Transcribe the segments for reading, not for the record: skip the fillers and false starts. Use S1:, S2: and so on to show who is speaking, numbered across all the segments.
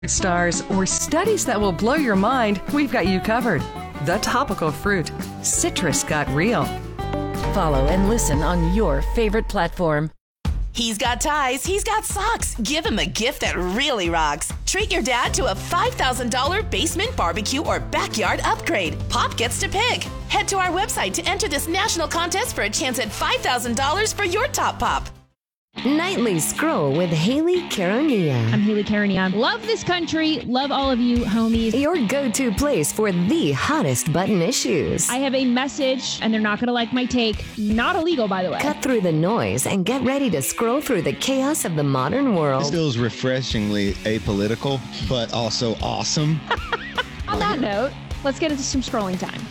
S1: stars, or studies that will blow your mind, we've got you covered. The Topical Fruit. Citrus got real. Follow and listen on your favorite platform.
S2: He's got ties, he's got socks. Give him a gift that really rocks. Treat your dad to a $5,000 basement barbecue or backyard upgrade. Pop gets to pick. Head to our website to enter this national contest for a chance at $5,000 for your top pop.
S3: Nightly Scroll with Haley Caronia.
S4: I'm Haley Caronia. Love this country. Love all of you, homies.
S3: Your go-to place for the hottest button issues.
S4: I have a message, and they're not going to like my take. Not illegal, by the way.
S3: Cut through the noise and get ready to scroll through the chaos of the modern world.
S5: This feels refreshingly apolitical, but also awesome.
S4: On that note, let's get into some scrolling time.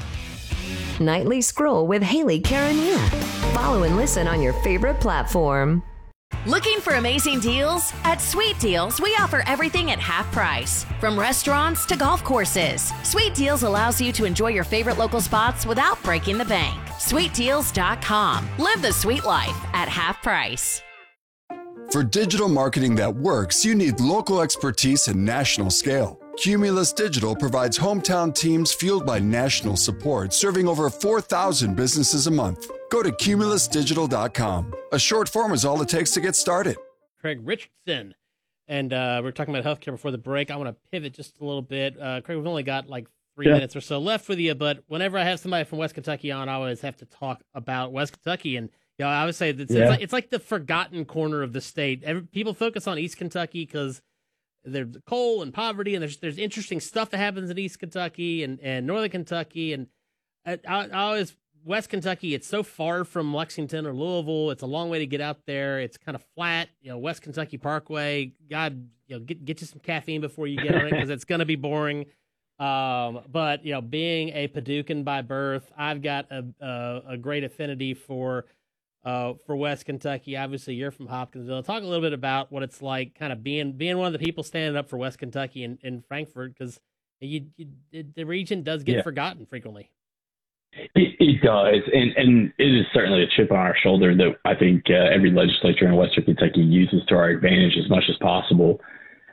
S3: Nightly Scroll with Haley Caronia. Follow and listen on your favorite platform.
S2: Looking for amazing deals? At Sweet Deals, we offer everything at half price. From restaurants to golf courses, Sweet Deals allows you to enjoy your favorite local spots without breaking the bank. SweetDeals.com. Live the sweet life at half price.
S6: For digital marketing that works, you need local expertise and national scale. Cumulus Digital provides hometown teams fueled by national support, serving over 4,000 businesses a month. Go to cumulusdigital.com. A short form is all it takes to get started.
S7: Craig Richardson. And we were talking about healthcare before the break. I want to pivot just a little bit. Craig, we've only got like 3 minutes or so left with you, but whenever I have somebody from West Kentucky on, I always have to talk about West Kentucky. And I would say that it's like the forgotten corner of the state. People focus on East Kentucky because there's coal and poverty, and there's interesting stuff that happens in East Kentucky and Northern Kentucky. And I always, West Kentucky, it's so far from Lexington or Louisville. It's a long way to get out there. It's kind of flat. West Kentucky Parkway. God, get you some caffeine before you get on it because it's going to be boring. But being a Paducan by birth, I've got a great affinity for West Kentucky. Obviously, you're from Hopkinsville. Talk a little bit about what it's like, kind of being one of the people standing up for West Kentucky in Frankfort, because the region does get forgotten frequently.
S8: It does, and it is certainly a chip on our shoulder that I think every legislature in Western Kentucky uses to our advantage as much as possible.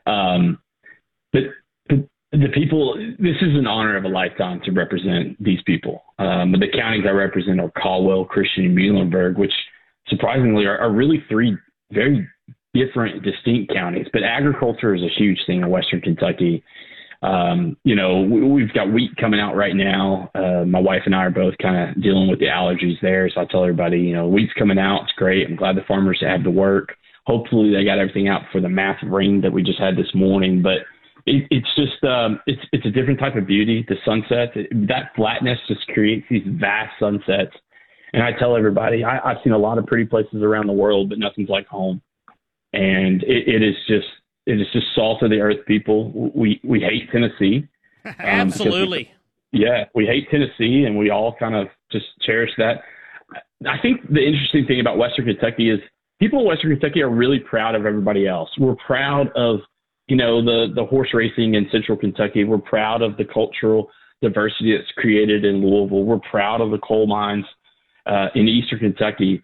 S8: But the people, this is an honor of a lifetime to represent these people. The counties I represent are Caldwell, Christian, and Muhlenberg, which surprisingly are really 3 very different, distinct counties. But agriculture is a huge thing in Western Kentucky. We've got wheat coming out right now. My wife and I are both kind of dealing with the allergies there. So I tell everybody, wheat's coming out. It's great. I'm glad the farmers had to work. Hopefully they got everything out for the massive rain that we just had this morning. But it's just, it's a different type of beauty. The sunsets, that flatness just creates these vast sunsets. And I tell everybody, I've seen a lot of pretty places around the world, but nothing's like home. And it is just salt of the earth people. We hate Tennessee.
S7: Absolutely.
S8: We hate Tennessee, and we all kind of just cherish that. I think the interesting thing about Western Kentucky is people in Western Kentucky are really proud of everybody else. We're proud of, the horse racing in Central Kentucky. We're proud of the cultural diversity that's created in Louisville. We're proud of the coal mines in Eastern Kentucky.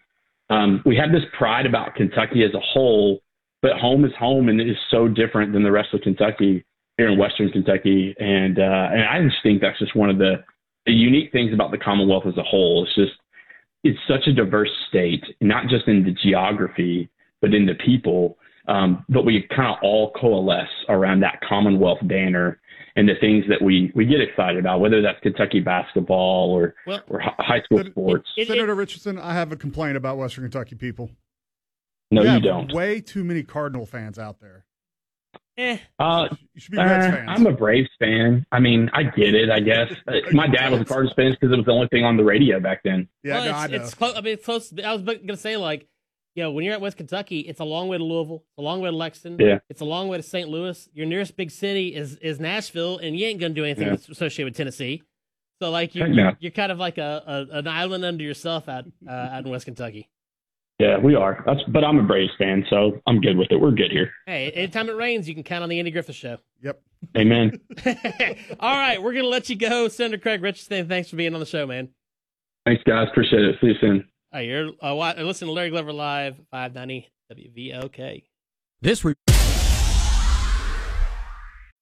S8: We have this pride about Kentucky as a whole, but home is home, and it is so different than the rest of Kentucky here in Western Kentucky. And I just think that's just one of the unique things about the Commonwealth as a whole. It's such a diverse state, not just in the geography, but in the people. But we kind of all coalesce around that Commonwealth banner and the things that we get excited about, whether that's Kentucky basketball or high school sports.
S9: Senator Richardson, I have a complaint about Western Kentucky people.
S8: No, you don't.
S9: Way too many Cardinal fans out there.
S8: You
S9: should be Reds fans.
S8: I'm a Braves fan. I mean, I get it, I guess. My dad was a Cardinals fan because it was the only thing on the radio back then.
S9: Yeah,
S7: I know. It's close. I mean, it's close. I was going to say, when you're at West Kentucky, it's a long way to Louisville. It's a long way to Lexington.
S8: Yeah.
S7: It's a long way to St. Louis. Your nearest big city is Nashville, and you ain't going to do anything associated with Tennessee. So, you're kind of like an island unto yourself out in West Kentucky.
S8: Yeah, we are. But I'm a Braves fan, so I'm good with it. We're good here.
S7: Hey, anytime it rains, you can count on the Andy Griffith Show.
S9: Yep.
S8: Amen.
S7: All right, we're going to let you go. Senator Craig Richardson, thanks for being on the show, man.
S8: Thanks, guys. Appreciate it. See you soon.
S7: All right, you're listening to Larry Glover Live, 590 WVLK.
S10: This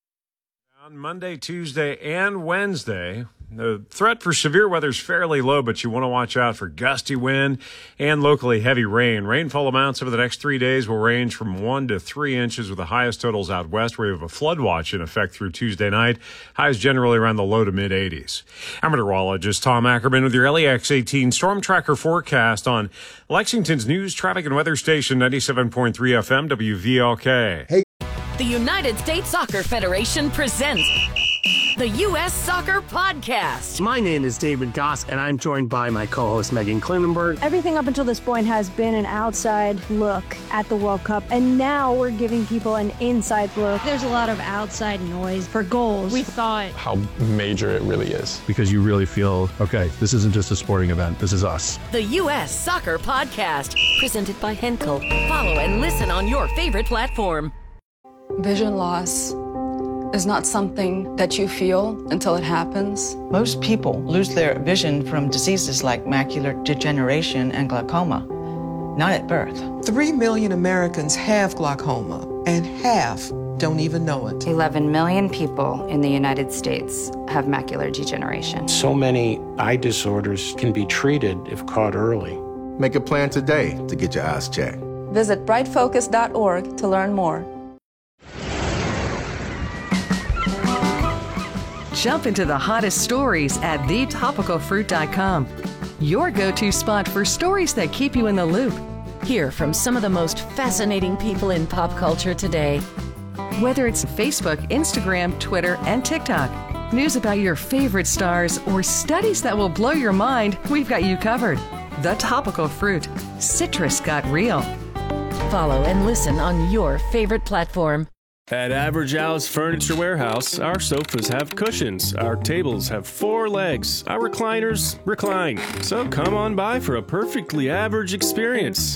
S10: On Monday, Tuesday, and Wednesday, the threat for severe weather is fairly low, but you want to watch out for gusty wind and locally heavy rain. Rainfall amounts over the next 3 days will range from 1 to 3 inches, with the highest totals out west, where we have a flood watch in effect through Tuesday night. Highs generally around the low to mid 80s. I'm meteorologist Tom Ackerman with your LEX 18 Storm Tracker forecast on Lexington's news, traffic, and weather station 97.3 FM WVLK.
S1: Hey. The United States Soccer Federation presents the U.S. Soccer Podcast.
S11: My name is David Goss, and I'm joined by my co-host Megan Klinenberg.
S12: Everything up until this point has been an outside look at the World Cup, and now we're giving people an inside look.
S4: There's a lot of outside noise for goals. We thought
S13: how major it really is.
S14: Because you really feel, okay, this isn't just a sporting event, this is us.
S1: The U.S. Soccer Podcast, presented by Henkel. Follow and listen on your favorite platform.
S15: Vision loss is not something that you feel until it happens.
S16: Most people lose their vision from diseases like macular degeneration and glaucoma, not at birth.
S17: 3 million Americans have glaucoma, and half don't even know it.
S18: 11 million people in the United States have macular degeneration.
S19: So many eye disorders can be treated if caught early.
S20: Make a plan today to get your eyes checked.
S15: Visit brightfocus.org to learn more.
S1: Jump into the hottest stories at thetopicalfruit.com. Your go-to spot for stories that keep you in the loop. Hear from some of the most fascinating people in pop culture today. Whether it's Facebook, Instagram, Twitter, and TikTok, news about your favorite stars, or studies that will blow your mind, we've got you covered. The Topical Fruit. Citrus got real. Follow and listen on your favorite platform.
S21: At Average House Furniture Warehouse, our sofas have cushions, our tables have 4 legs, our recliners recline. So come on by for a perfectly average experience.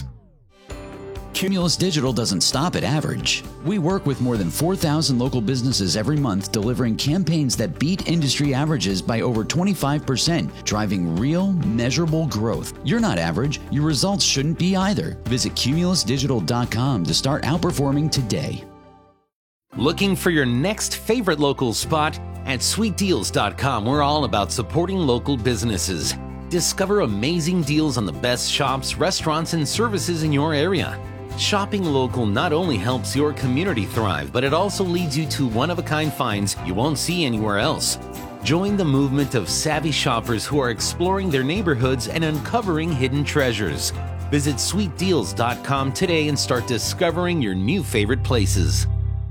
S22: Cumulus Digital doesn't stop at average. We work with more than 4,000 local businesses every month, delivering campaigns that beat industry averages by over 25%, driving real, measurable growth. You're not average. Your results shouldn't be either. Visit cumulusdigital.com to start outperforming today.
S23: Looking for your next favorite local spot? At sweetdeals.com, we're all about supporting local businesses. Discover amazing deals on the best shops, restaurants, and services in your area. Shopping local not only helps your community thrive, but it also leads you to one-of-a-kind finds you won't see anywhere else. Join the movement of savvy shoppers who are exploring their neighborhoods and uncovering hidden treasures. Visit sweetdeals.com today and start discovering your new favorite places.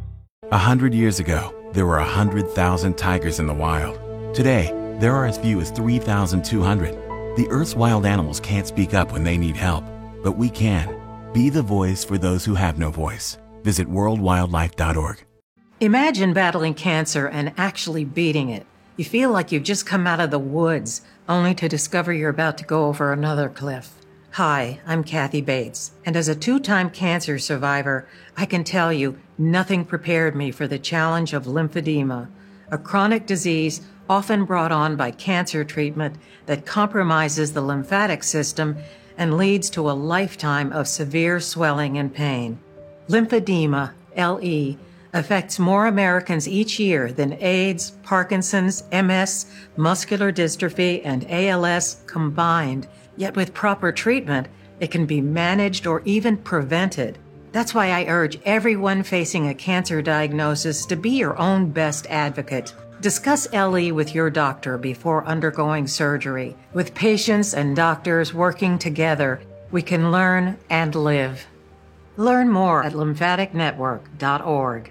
S24: 100 years ago, there were 100,000 tigers in the wild. Today, there are as few as 3,200. The Earth's wild animals can't speak up when they need help, but we can. Be the voice for those who have no voice. Visit worldwildlife.org.
S25: Imagine battling cancer and actually beating it. You feel like you've just come out of the woods, only to discover you're about to go over another cliff. Hi, I'm Kathy Bates, and as a 2-time cancer survivor, I can tell you nothing prepared me for the challenge of lymphedema, a chronic disease often brought on by cancer treatment that compromises the lymphatic system and leads to a lifetime of severe swelling and pain. Lymphedema, LE, affects more Americans each year than AIDS, Parkinson's, MS, muscular dystrophy, and ALS combined. Yet with proper treatment, it can be managed or even prevented. That's why I urge everyone facing a cancer diagnosis to be your own best advocate. Discuss LE with your doctor before undergoing surgery. With patients and doctors working together, we can learn and live. Learn more at lymphaticnetwork.org.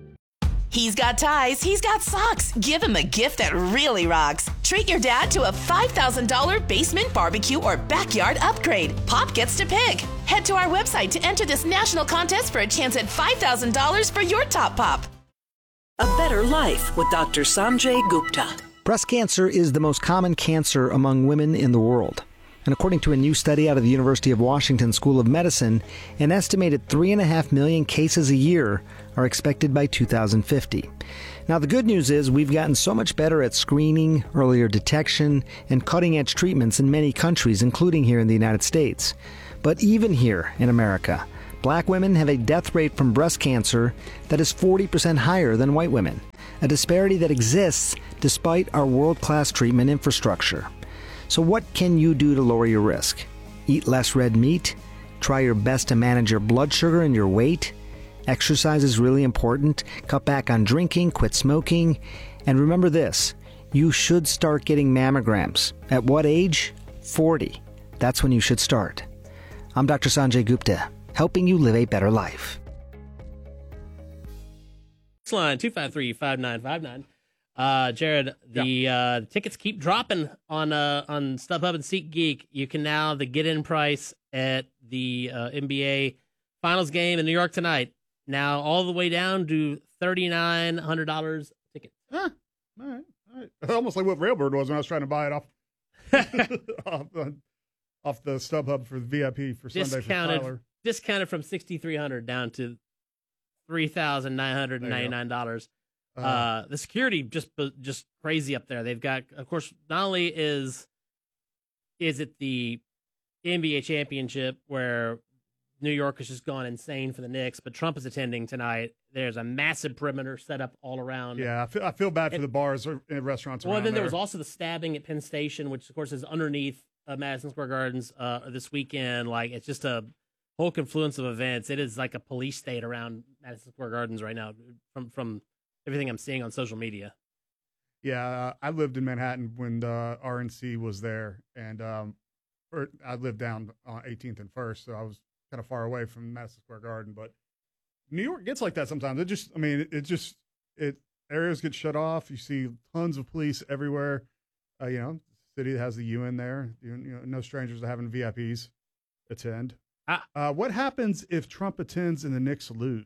S2: He's got ties, he's got socks. Give him a gift that really rocks. Treat your dad to a $5,000 basement barbecue or backyard upgrade. Pop gets to pick. Head to our website to enter this national contest for a chance at $5,000 for your top pop.
S26: A Better Life with Dr. Sanjay Gupta.
S27: Breast cancer is the most common cancer among women in the world. And according to a new study out of the University of Washington School of Medicine, an estimated 3.5 million cases a year are expected by 2050. Now, the good news is we've gotten so much better at screening, earlier detection, and cutting-edge treatments in many countries, including here in the United States. But even here in America, Black women have a death rate from breast cancer that is 40% higher than white women. a disparity that exists despite our world-class treatment infrastructure. So what can you do to lower your risk? Eat less red meat? Try your best to manage your blood sugar and your weight? Exercise is really important. Cut back on drinking, quit smoking. And remember this, you should start getting mammograms. At what age? 40. That's when you should start. I'm Dr. Sanjay Gupta, helping you live a better life.
S3: Line 253-5959. Jared, the tickets keep dropping on StubHub and SeatGeek. You can now the get-in price at the NBA Finals game in New York tonight. Now all the way down to $3,900 ticket.
S5: All right. Almost like what Railbird was when I was trying to buy it off off the StubHub for the VIP for Sunday for Tyler.
S3: Discounted from $6,300 down to $3,999. The security just crazy up there. They've got, of course, not only is it the NBA championship where New York has just gone insane for the Knicks, but Trump is attending tonight. There's a massive perimeter set up all around.
S5: Yeah, I feel bad for the bars and restaurants around there.
S3: Well, then there was also the stabbing at Penn Station, which, of course, is underneath Madison Square Gardens this weekend. Like, it's just a whole confluence of events. It is like a police state around Madison Square Gardens right now from everything I'm seeing on social media.
S5: Yeah, I lived in Manhattan when the RNC was there, and I lived down on 18th and 1st, so I was kind of far away from Madison Square Garden. But New York gets like that sometimes. Areas get shut off. You see tons of police everywhere. The city has the UN there. No strangers to having VIPs attend. What happens if Trump attends and the Knicks lose?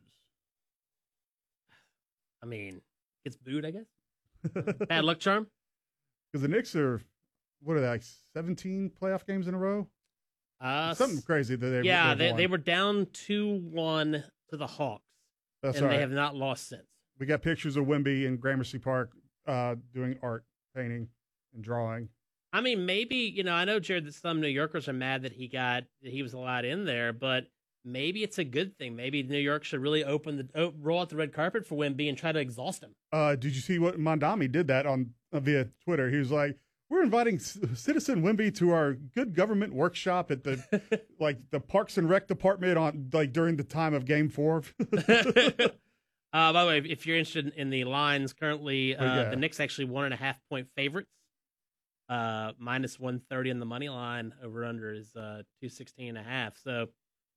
S3: I mean, gets booed, I guess. Bad luck charm.
S5: Because the Knicks are, what are they, like 17 playoff games in a row? Something crazy that
S3: they were down 2-1 to the Hawks.
S5: That's
S3: and
S5: right.
S3: They have not lost since.
S5: We got pictures of Wemby in Gramercy Park doing art, painting, and drawing.
S3: I mean, maybe, I know, Jared, that some New Yorkers are mad that he was allowed in there, but maybe it's a good thing. Maybe New York should really roll out the red carpet for Wemby and try to exhaust him.
S5: Did you see what Mondami did that on via Twitter? He was like, "We're inviting Citizen Wemby to our good government workshop at the the Parks and Rec department on during the time of Game 4."
S3: By the way, if you're interested in the lines currently, the Knicks actually 1.5-point favorites. Minus 130 on the money line. Over under is 216.5. So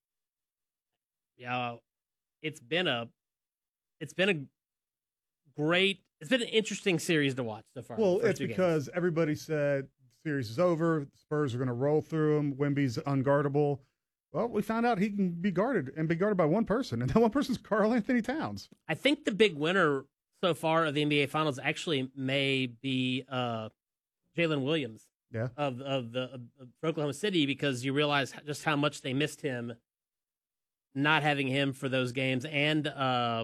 S3: it's been an interesting series to watch so far.
S5: Well, it's because everybody said the series is over. The Spurs are going to roll through him. Wemby's unguardable. Well, we found out he can be guarded by one person, and that one person's Karl Anthony Towns.
S3: I think the big winner so far of the NBA Finals actually may be Jalen Williams of Oklahoma City, because you realize just how much they missed him, not having him for those games, and the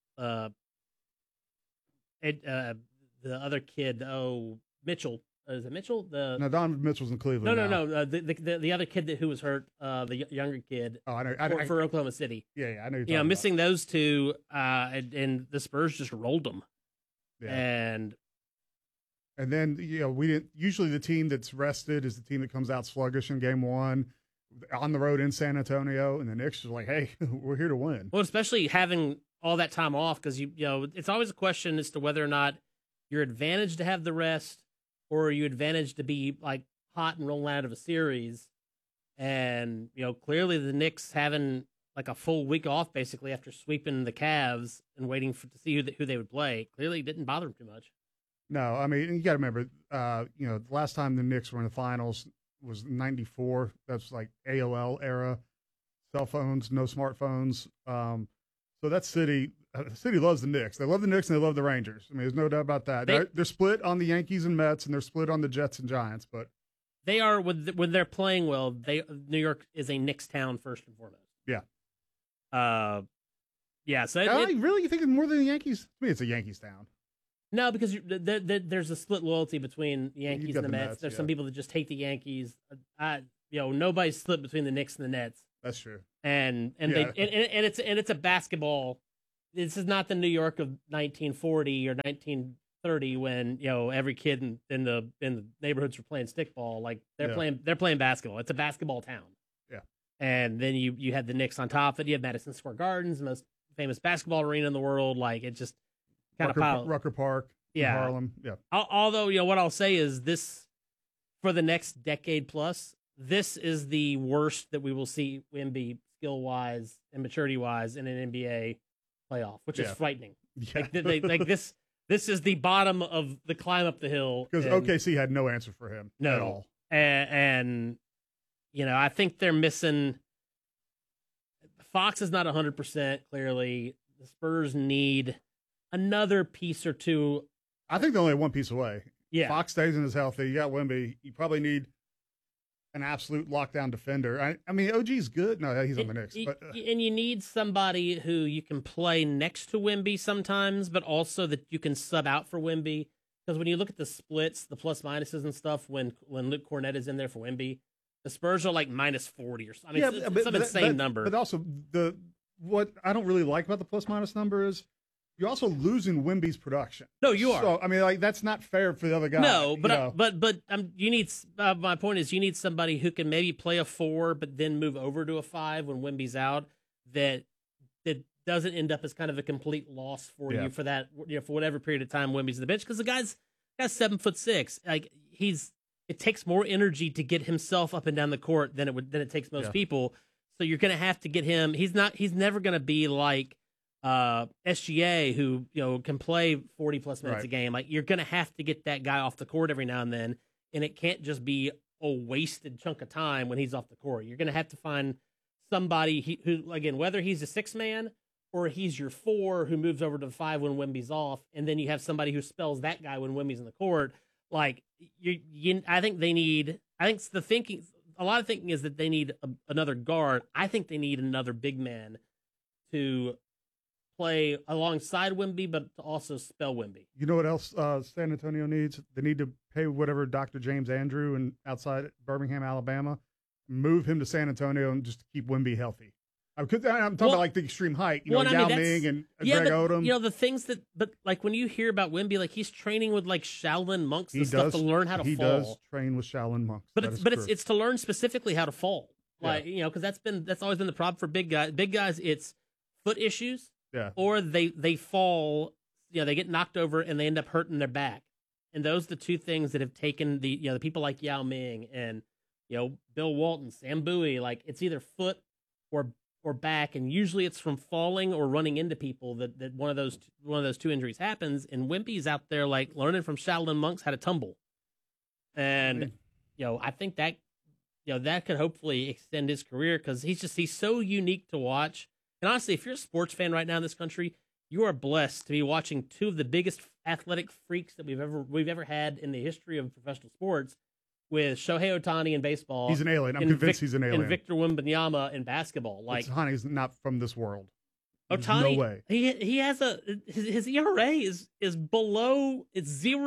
S3: other kid, Mitchell. Is it Mitchell?
S5: No, Donovan Mitchell's in Cleveland.
S3: No. The other kid who was hurt, the younger kid. Oh, I know. For Oklahoma City.
S5: Yeah, I know.
S3: Missing those two, and the Spurs just rolled them.
S5: Yeah. And then, we didn't. Usually, the team that's rested is the team that comes out sluggish in Game 1, on the road in San Antonio, and the Knicks are like, "Hey, we're here to win."
S3: Well, especially having all that time off, because it's always a question as to whether or not you're advantaged to have the rest, or are you advantaged to be like hot and rolling out of a series. And clearly the Knicks having like a full week off basically after sweeping the Cavs and waiting to see who they would play clearly didn't bother them too much.
S5: No, I mean, you got to remember, the last time the Knicks were in the finals was '94. That's like AOL era, cell phones, no smartphones. So that city loves the Knicks. They love the Knicks and they love the Rangers. I mean, there's no doubt about that. They're split on the Yankees and Mets, and they're split on the Jets and Giants. But
S3: they are when they're playing well. New York is a Knicks town first and foremost.
S5: Yeah.
S3: Yeah. So
S5: really, you think it's more than the Yankees? To me, it's a Yankees town.
S3: No, because there's a split loyalty between the Yankees and the Mets. There's some people that just hate the Yankees. Nobody's split between the Knicks and the Nets.
S5: That's true.
S3: And it's a basketball this is not the New York of 1940 or 1930 when every kid in the neighborhoods were playing stickball. Like they're playing basketball. It's a basketball town.
S5: Yeah.
S3: And then you had the Knicks on top of it. You have Madison Square Gardens, the most famous basketball arena in the world. Like it just kind of piled.
S5: Rucker Park. In Harlem. Yeah.
S3: Although what I'll say is this for the next decade plus, this is the worst that we will see Wemby skill wise and maturity wise in an NBA playoff, which is frightening. Yeah. Like this is the bottom of the climb up the hill.
S5: Because OKC had no answer for him at all.
S3: And I think they're missing. Fox is not 100% clearly. The Spurs need another piece or two.
S5: I think they're only one piece away.
S3: Yeah.
S5: Fox stays and is healthy. You got Wemby. You probably need an absolute lockdown defender. I mean, OG's good. No, he's on the Knicks.
S3: And you need somebody who you can play next to Wemby sometimes, but also that you can sub out for Wemby. Because when you look at the splits, the plus minuses and stuff, when Luke Cornett is in there for Wemby, the Spurs are like -40 or something. I mean, it's some insane number.
S5: But also, what I don't really like about the plus minus number is you're also losing Wemby's production.
S3: No, you are.
S5: So, I mean, like that's not fair for the other guy.
S3: No, but you need. My point is, you need somebody who can maybe play a 4, but then move over to a 5 when Wemby's out. That doesn't end up as kind of a complete loss for you for that. For whatever period of time Wemby's in the bench, because the guy's 7'6". Like it takes more energy to get himself up and down the court than it takes most people. So you're going to have to get him. He's never going to be like SGA, who can play 40 plus minutes a game. Like you're going to have to get that guy off the court every now and then, and it can't just be a wasted chunk of time when he's off the court. You're going to have to find somebody who again, whether he's a 6-man or he's your 4 who moves over to the 5 when Wemby's off, and then you have somebody who spells that guy when Wemby's in the court. Like I think they need. I think the thinking. A lot of thinking is that they need another guard. I think they need another big man to play alongside Wemby, but to also spell Wemby.
S5: You know what else San Antonio needs? They need to pay whatever Dr. James Andrew and outside Birmingham, Alabama, move him to San Antonio and just to keep Wemby healthy. I'm talking about like the extreme height, Yao Ming and Greg Odom.
S3: The things but like when you hear about Wemby, like he's training with like Shaolin monks and stuff to learn how to fall.
S5: He does train with Shaolin monks.
S3: But it's to learn specifically how to fall. Like, because that's always been the problem for big guys. Big guys, it's foot issues.
S5: Yeah.
S3: Or they fall, they get knocked over and they end up hurting their back. And those are the two things that have taken the people like Yao Ming and Bill Walton, Sam Bowie. Like it's either foot or back, and usually it's from falling or running into people that one of those two injuries happens. And Wemby's out there like learning from Shaolin monks how to tumble. And I think that that could hopefully extend his career because he's so unique to watch. And honestly, if you're a sports fan right now in this country, you are blessed to be watching two of the biggest athletic freaks that we've ever had in the history of professional sports, with Shohei Ohtani in baseball.
S5: He's an alien. I'm convinced he's an alien.
S3: And Victor Wembanyama in basketball. Like
S5: Ohtani's not from this world.
S3: Ohtani,
S5: no way.
S3: He has his ERA is below. It's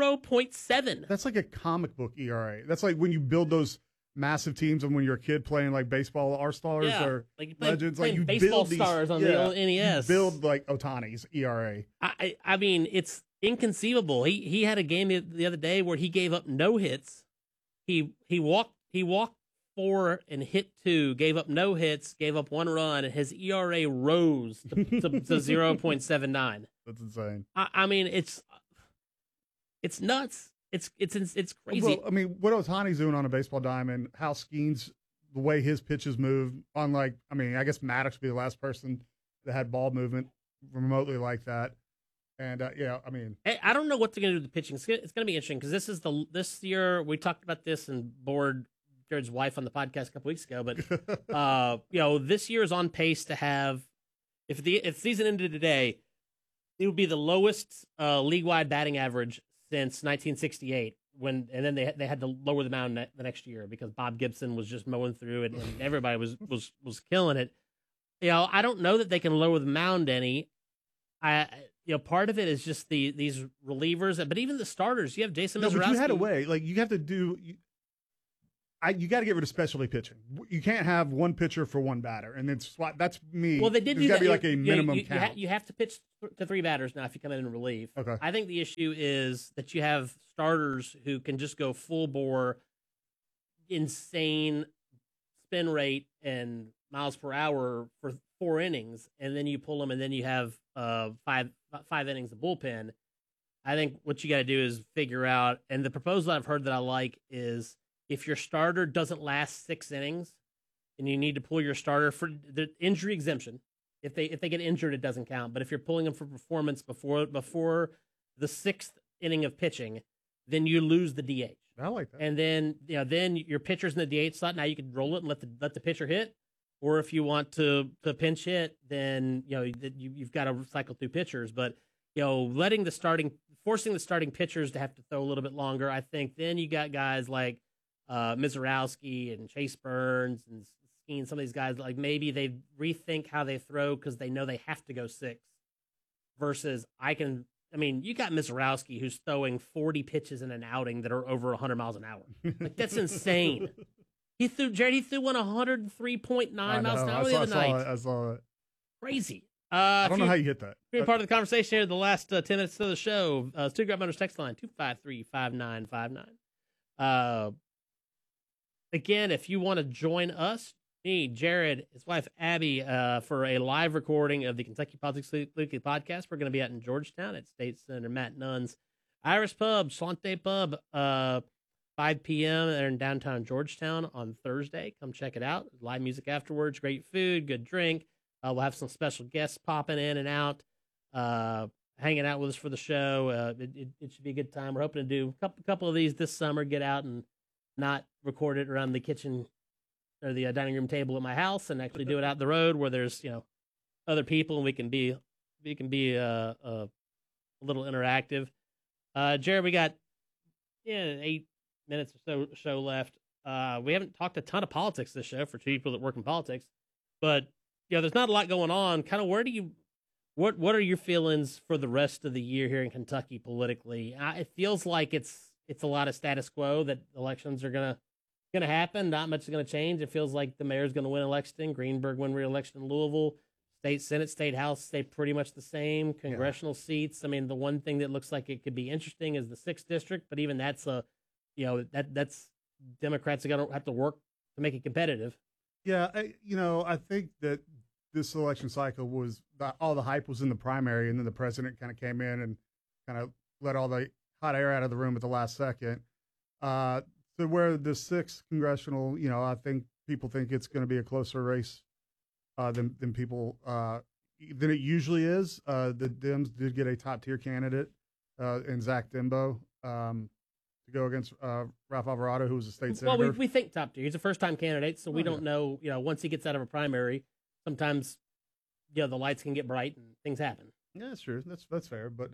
S3: 0.7.
S5: That's like a comic book ERA. That's like when you build those massive teams and when you're a kid playing like baseball All-Stars or
S3: like
S5: Legends,
S3: like you
S5: baseball
S3: build stars on the old NES.
S5: You build like Ohtani's ERA.
S3: I mean, it's inconceivable. He had a game the other day where he gave up no hits. He walked 4 and hit 2, gave up no hits, gave up 1 run, and his ERA rose to 0.79.
S5: That's insane.
S3: I mean, it's nuts. It's crazy.
S5: Well, I mean, what Ohtani's doing on a baseball diamond, how Skeens, the way his pitches move, unlike, I mean, I guess Maddox would be the last person that had ball movement remotely like that. And I mean,
S3: I don't know what they're going to do with the pitching. It's going to be interesting because this year we talked about this and bored Jared's wife on the podcast a couple weeks ago. But this year is on pace to have, if season ended today, it would be the lowest league-wide batting average since 1968. And then they had to lower the mound the next year because Bob Gibson was just mowing through it and everybody was killing it. I don't know that they can lower the mound any. Part of it is just these relievers, but even the starters. You have Jason Mizrachi.
S5: But you had a way. Like you have to do. You got to get rid of specialty pitching. You can't have one pitcher for one batter, and then that's me.
S3: Well, they did do
S5: There's got
S3: that.
S5: to be like a minimum count.
S3: You have to pitch to 3 batters now if you come in and relieve.
S5: Okay.
S3: I think the issue is that you have starters who can just go full bore, insane spin rate and miles per hour for 4 innings, and then you pull them, and then you have five innings of bullpen. I think what you got to do is figure out, and the proposal I've heard that I like is if your starter doesn't last 6 innings, and you need to pull your starter for the injury exemption. If they get injured, it doesn't count. But if you're pulling them for performance before the 6th inning of pitching, then you lose the DH.
S5: I like that.
S3: And then then your pitcher's in the DH slot. Now you can roll it and let the pitcher hit. Or if you want to pinch hit, then you've got to cycle through pitchers. But forcing the starting pitchers to have to throw a little bit longer, I think then you got guys like Mizorowski and Chase Burns and Skeen, some of these guys, like maybe they rethink how they throw because they know they have to go 6 versus you got Mizorowski who's throwing 40 pitches in an outing that are over 100 miles an hour. Like, that's insane. He threw one 103.9 miles an hour the other night.
S5: I saw it.
S3: Crazy.
S5: I don't know how you hit that.
S3: Being part of the conversation here, the last 10 minutes of the show, Stuttgart Motors text line 253-5959. Again, if you want to join us, me, Jared, his wife Abby, for a live recording of the Kentucky Politics Weekly podcast, we're going to be out in Georgetown at State Senator Matt Nunn's Irish Pub, Schlante Pub, 5 p.m. They're in downtown Georgetown on Thursday. Come check it out. Live music afterwards, great food, good drink. We'll have some special guests popping in and out, hanging out with us for the show. It should be a good time. We're hoping to do a couple of these this summer, get out and not record it around the kitchen or the dining room table at my house and actually do it out the road where there's, other people and we can be a little interactive. Jared, we got 8 minutes or so show left. We haven't talked a ton of politics this show for 2 people that work in politics, but there's not a lot going on. Kind of what are your feelings for the rest of the year here in Kentucky politically? It feels like it's a lot of status quo, that elections are gonna happen. Not much is gonna change. It feels like the mayor's gonna win election, Greenberg win re-election in Louisville, state Senate, state House stay pretty much the same. Congressional seats. I mean, the one thing that looks like it could be interesting is the 6th district, but even that's that's Democrats are gonna have to work to make it competitive.
S5: Yeah, I think that this election cycle was all the hype was in the primary, and then the president kind of came in and kind of let all the hot air out of the room at the last second. So where the 6th congressional, I think people think it's going to be a closer race than it usually is. The Dems did get a top tier candidate in Zach Dembo to go against Ralph Alvarado, who was a state senator.
S3: Well, we think top tier. He's a first-time candidate, so we don't know. Once he gets out of a primary, sometimes, the lights can get bright and things happen.
S5: Yeah, that's true. That's fair. But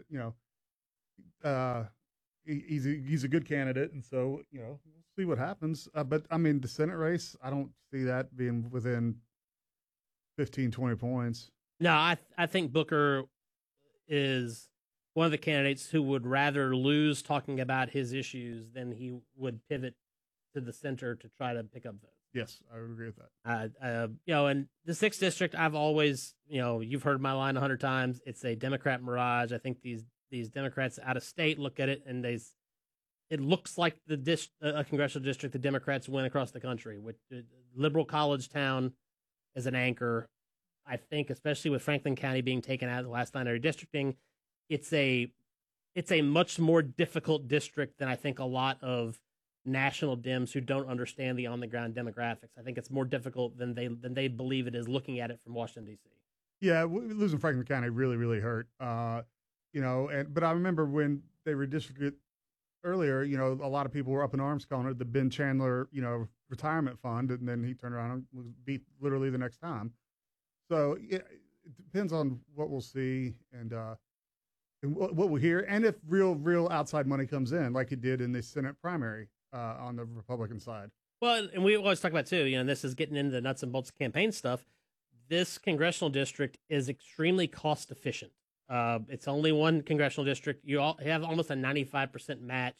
S5: he's a good candidate, and so we'll see what happens. But I mean, the Senate race, I don't see that being within 15, 20 points.
S3: No, I think Booker is one of the candidates who would rather lose talking about his issues than he would pivot to the center to try to pick up votes.
S5: Yes, I would agree with that.
S3: And the 6th district, I've always, you've heard my line 100 times. It's a Democrat mirage. I think these Democrats out of state look at it and it looks like a congressional district the Democrats win across the country with liberal college town as an anchor. I think, especially with Franklin County being taken out of the last line of redistricting, it's a much more difficult district than I think a lot of national Dems who don't understand the on-the-ground demographics. I think it's more difficult than they believe it is looking at it from Washington, D.C.
S5: Yeah, losing Franklin County really, really hurt. But I remember when they redistricted earlier, a lot of people were up in arms calling it the Ben Chandler, retirement fund, and then he turned around and was beat literally the next time. So it depends on what we'll see and what we'll hear, and if real outside money comes in, like it did in the Senate primary on the Republican side.
S3: Well, and we always talk about too, and this is getting into the nuts and bolts of campaign stuff. This congressional district is extremely cost efficient. It's only one congressional district. You have almost a 95% match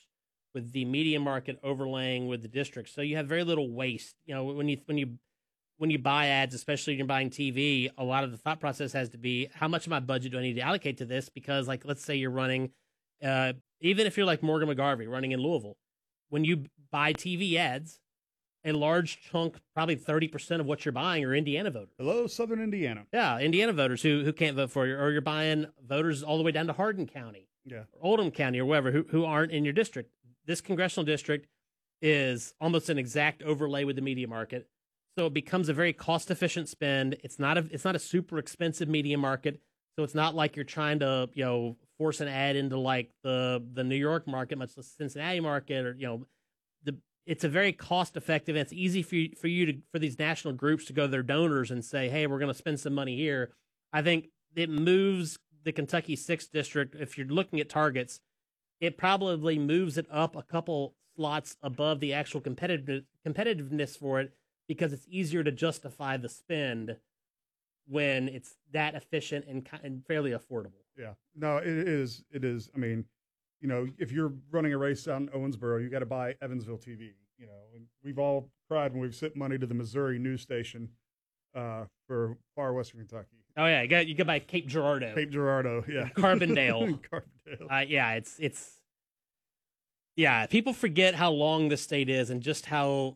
S3: with the media market overlaying with the district. So you have very little waste. You know, when you buy ads, especially when you're buying TV, a lot of the thought process has to be, how much of my budget do I need to allocate to this? Because, like, let's say you're running, even if you're like Morgan McGarvey running in Louisville, when you buy TV ads, a large chunk, probably 30% of what you're buying are Indiana voters.
S5: Hello, Southern Indiana.
S3: Yeah, Indiana voters who can't vote for you, or you're buying voters all the way down to Hardin County,
S5: yeah,
S3: or Oldham County, or wherever, who aren't in your district. This congressional district is almost an exact overlay with the media market, so it becomes a very cost-efficient spend. It's not a super expensive media market, so it's not like you're trying to force an ad into like the New York market, much less the Cincinnati market, or it's a very cost-effective, and it's easy for these national groups to go to their donors and say, hey, we're going to spend some money here. I think it moves the Kentucky 6th district, if you're looking at targets, it probably moves it up a couple slots above the actual competitiveness for it, because it's easier to justify the spend when it's that efficient and fairly affordable.
S5: Yeah, no, it is. I mean, if you're running a race out in Owensboro, you got to buy Evansville TV. And we've all cried when we've sent money to the Missouri news station for far western Kentucky.
S3: Oh yeah, you got to buy Cape Girardeau.
S5: Cape Girardeau, yeah.
S3: Carbondale.
S5: Carbondale.
S3: Yeah, it's. Yeah, people forget how long this state is, and just how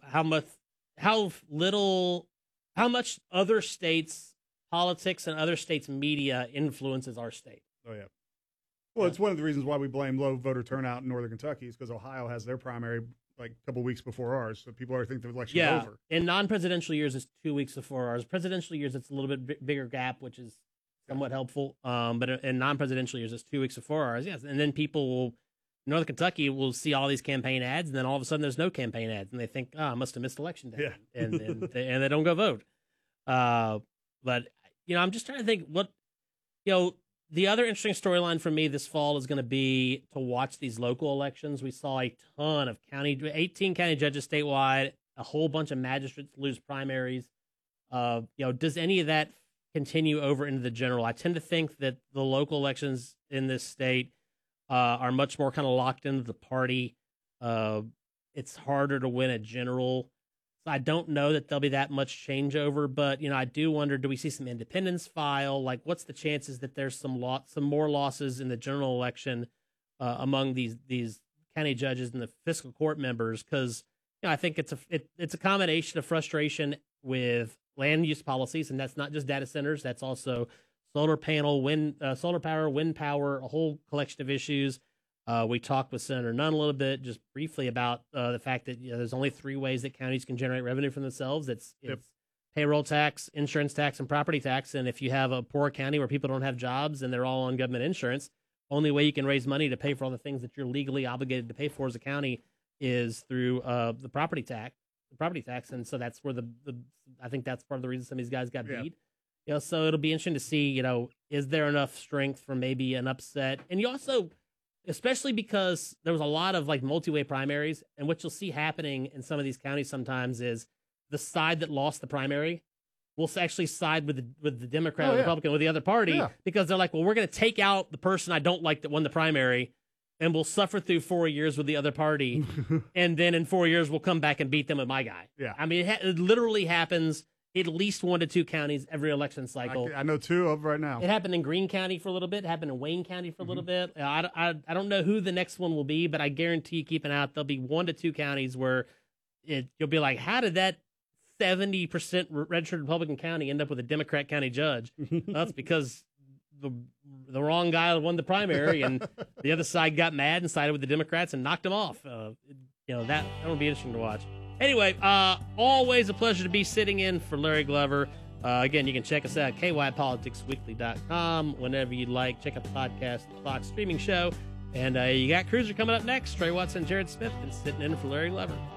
S3: much other states' politics and other states' media influences our state.
S5: Oh yeah. Well, it's one of the reasons why we blame low voter turnout in Northern Kentucky, is because Ohio has their primary like a couple weeks before ours, so people already think the election's over.
S3: In non-presidential years, it's 2 weeks before ours. Presidential years, it's a little bit bigger gap, which is somewhat helpful. But in non-presidential years, it's 2 weeks before ours. Yes, and then Northern Kentucky will see all these campaign ads, and then all of a sudden there's no campaign ads, and they think, I must have missed election day, and they don't go vote. But I'm just trying to think what the other interesting storyline for me this fall is going to be to watch these local elections. We saw a ton of 18 county judges statewide, a whole bunch of magistrates lose primaries. Does any of that continue over into the general? I tend to think that the local elections in this state are much more kind of locked into the party. It's harder to win a general. So I don't know that there'll be that much changeover, but I do wonder, do we see some independents file? Like, what's the chances that there's some more losses in the general election among these county judges and the fiscal court members? Because I think it's a combination of frustration with land use policies, and that's not just data centers. That's also solar panel, solar power, wind power, a whole collection of issues. We talked with Senator Nunn a little bit, just briefly, about the fact that there's only 3 ways that counties can generate revenue from themselves. It's payroll tax, insurance tax, and property tax. And if you have a poor county where people don't have jobs and they're all on government insurance, only way you can raise money to pay for all the things that you're legally obligated to pay for as a county is through the property tax. And so that's where I think that's part of the reason some of these guys got beat. So it'll be interesting to see, is there enough strength for maybe an upset? And you also, especially because there was a lot of like multi-way primaries, and what you'll see happening in some of these counties sometimes is the side that lost the primary will actually side with the Democrat or Republican, with the other party, because they're like, well, we're going to take out the person I don't like that won the primary, and we'll suffer through 4 years with the other party, and then in 4 years we'll come back and beat them with my guy.
S5: Yeah,
S3: I mean, it literally happens at least 1 to 2 counties every election cycle.
S5: I know 2 of right now.
S3: It happened in Greene County for a little bit. It happened in Wayne County for a little bit. I don't know who the next one will be, but I guarantee you, keep an eye out, there'll be 1 to 2 counties where you'll be like, how did that 70% registered Republican county end up with a Democrat county judge? That's because the wrong guy won the primary, and the other side got mad and sided with the Democrats and knocked them off. That will be interesting to watch. Anyway, always a pleasure to be sitting in for Larry Glover. Again, you can check us out at kypoliticsweekly.com whenever you'd like. Check out the podcast, the Fox streaming show. And you got Cruiser coming up next. Trey Watson, Jared Smith, and sitting in for Larry Glover.